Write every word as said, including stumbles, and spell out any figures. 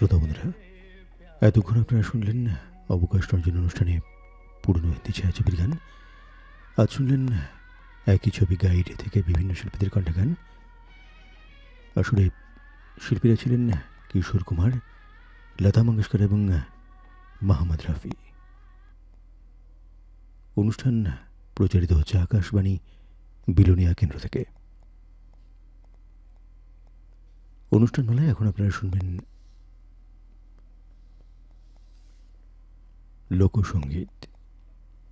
শ্রোতা বন্ধুরা, এতক্ষণ আপনারা শুনলেন অবকাশ অর্জন অনুষ্ঠানে পুরনো হিন্দি ছায়াছবির গান। আজ শুনলেন একই ছবি গাইড থেকে বিভিন্ন শিল্পীদের কণ্ঠে গান। আসলে শিল্পীরা ছিলেন কিশোর কুমার, লতা মঙ্গেশকর এবং মোহাম্মদ রফি। অনুষ্ঠান প্রচারিত হচ্ছে আকাশবাণী বিলোনিয়া কেন্দ্র থেকে। অনুষ্ঠান হলে এখন আপনারা শুনবেন লোকসঙ্গীত।